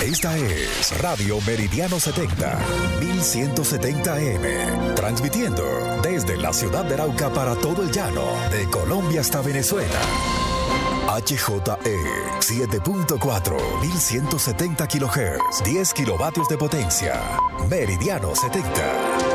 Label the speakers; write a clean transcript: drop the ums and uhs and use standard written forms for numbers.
Speaker 1: Esta es Radio Meridiano 70, 1170M, transmitiendo desde la ciudad de Arauca para todo el llano, de Colombia hasta Venezuela. HJE 7.4, 1170 kHz, 10 kilovatios de potencia. Meridiano 70.